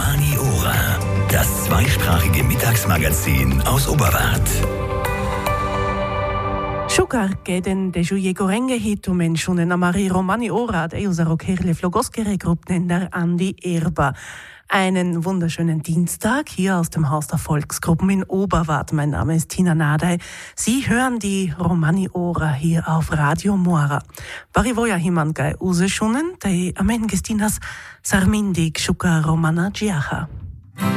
Romani Ora, das zweisprachige Mittagsmagazin aus Oberwart. Šukar keden de žuje gorenge hitu menšunen amari Romani Ora, de usaro kerle flogoskere Gruppen der Andi Erba. Einen wunderschönen Dienstag hier aus dem Haus der Volksgruppen in Oberwart. Mein Name ist Tina Nadei. Sie hören die Romani Ora hier auf Radio Mora. Parivoja himankai useschunen, de amen gestinas sarmindik Šukar Romana Džiaha.